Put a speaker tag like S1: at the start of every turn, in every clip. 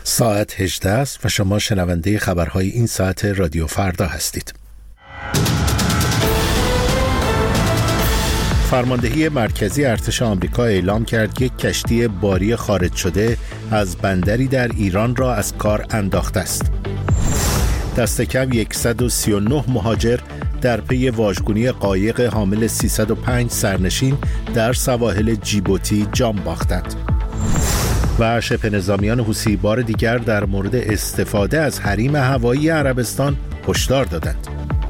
S1: ساعت 18 است و شما شنونده خبرهای این ساعت رادیو فردا هستید. فرماندهی مرکزی ارتش آمریکا اعلام کرد یک کشتی باری خارج شده از بندری در ایران را از کار انداخته است. دست کم 139 مهاجر در پی واژگونی قایق حامل 305 سرنشین در سواحل جیبوتی جان باختند. و شبه نظامیان حوثی بار دیگر در مورد استفاده از حریم هوایی عربستان هشدار دادند.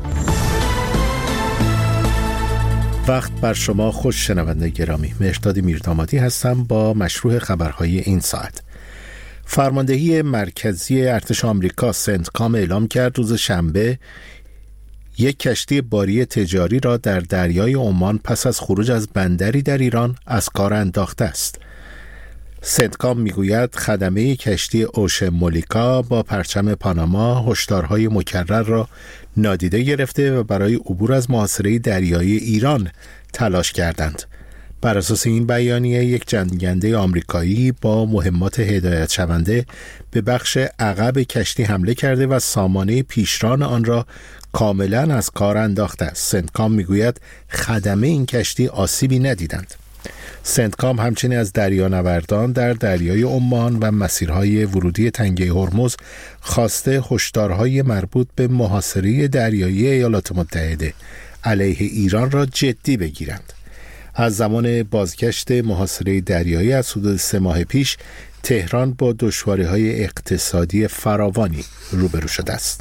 S1: وقت بر شما خوش شنونده گرامی. مهرداد میردامادی هستم با مشروع خبرهای این ساعت. فرماندهی مرکزی ارتش آمریکا سنتکام اعلام کرد روز شنبه یک کشتی باری تجاری را در دریای عمان پس از خروج از بندری در ایران از کار انداخته است. سنتکام میگوید خدمه کشتی اوشن مولیکا با پرچم پاناما هشدارهای مکرر را نادیده گرفته و برای عبور از محاصره دریایی ایران تلاش کردند. بر اساس این بیانیه یک جنگنده آمریکایی با مهمات هدایت شونده به بخش عقب کشتی حمله کرده و سامانه پیشران آن را کاملا از کار انداخته است. سنتکام میگوید خدمه این کشتی آسیبی ندیدند. سنتکام همچنین از دریانوردان در دریای عمان و مسیرهای ورودی تنگه هرمز خواسته هشدارهای مربوط به محاصره دریایی ایالات متحده علیه ایران را جدی بگیرند. از زمان بازگشت محاصره دریایی از حدود 3 ماه پیش تهران با دشواری‌های اقتصادی فراوانی روبرو شده است.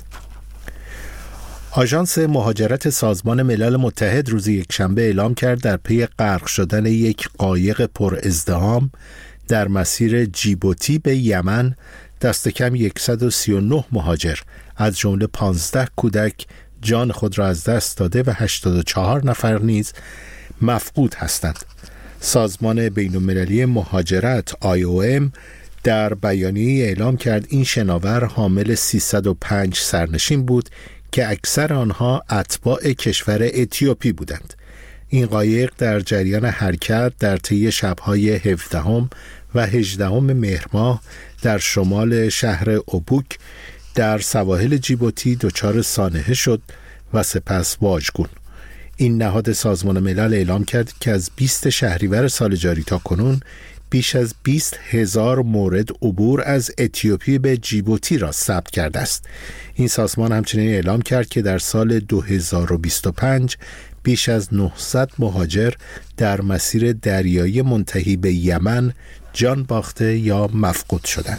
S1: آژانس مهاجرت سازمان ملل متحد روز یکشنبه اعلام کرد در پی غرق شدن یک قایق پر ازدحام در مسیر جیبوتی به یمن دست کم 139 مهاجر از جمله 15 کودک جان خود را از دست داده و 84 نفر نیز مفقود هستند. سازمان بین‌المللی مهاجرت IOM در بیانیه اعلام کرد این شناور حامل 305 سرنشین بود که اکثر آنها اتباع کشور اتیوپی بودند. این قایق در جریان حرکت در طی شب‌های 17 و 18 مهر ماه در شمال شهر اوبوک در سواحل جیبوتی دچار سانحه شد و سپس واژگون. این نهاد سازمان ملل اعلام کرد که از 20 شهریور سال جاری تا کنون بیش از 20,000 مورد عبور از اتیوپی به جیبوتی را ثبت کرده است. این سازمان همچنین اعلام کرد که در سال 2025 بیش از 900 مهاجر در مسیر دریایی منتهی به یمن جان باخته یا مفقود شدند.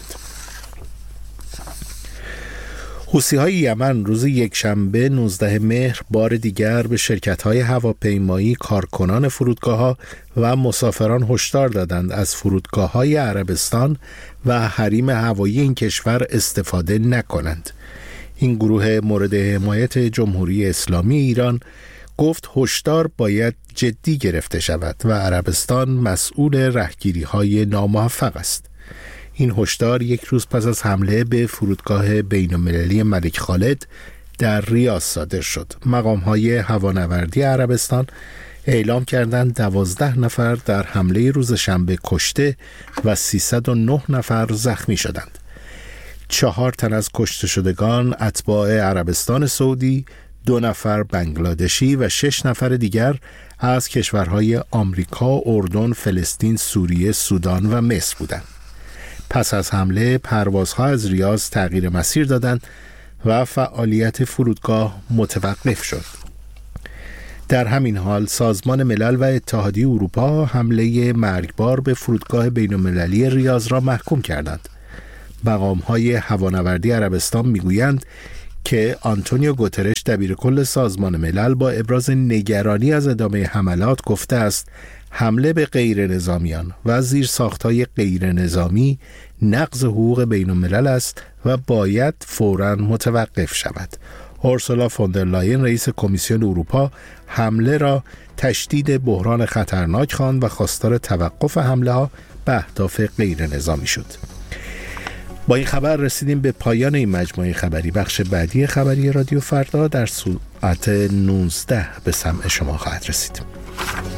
S1: حوثی‌های یمن روز یکشنبه 19 مهر بار دیگر به شرکت‌های هواپیمایی، کارکنان فرودگاه‌ها و مسافران هشدار دادند از فرودگاه‌های عربستان و حریم هوایی این کشور استفاده نکنند. این گروه مورد حمایت جمهوری اسلامی ایران گفت هشدار باید جدی گرفته شود و عربستان مسئول رهگیری‌های ناموفق است. این هشدار یک روز پس از حمله به فرودگاه بین‌المللی ملک خالد در ریاض صادر شد. مقام‌های هوانوردی عربستان اعلام کردند 12 نفر در حمله روز شنبه کشته و 309 نفر زخمی شدند. 4 تن از کشته شدگان اتباع عربستان سعودی، 2 نفر بنگلادشی و 6 نفر دیگر از کشورهای آمریکا، اردن، فلسطین، سوریه، سودان و مصر بودند. پس از حمله پروازها از ریاض تغییر مسیر دادند و فعالیت فرودگاه متوقف شد. در همین حال سازمان ملل و اتحادیه اروپا حمله مرگبار به فرودگاه بین‌المللی ریاض را محکوم کردند. مقام‌های هوانوردی عربستان میگویند که آنتونیو گوترش دبیرکل سازمان ملل با ابراز نگرانی از ادامه حملات گفته است حمله به غیر نظامیان و زیرساخت‌های غیر نظامی نقض حقوق بین الملل است و باید فوراً متوقف شود. اورسولا فوندرلاین رئیس کمیسیون اروپا حمله را تشدید بحران خطرناک خواند و خواستار توقف حمله ها به اهداف غیر نظامی شد. با این خبر رسیدیم به پایان این مجموعه خبری. بخش بعدی خبری رادیو فردا در ساعت 19 به سمع شما خواهد رسید.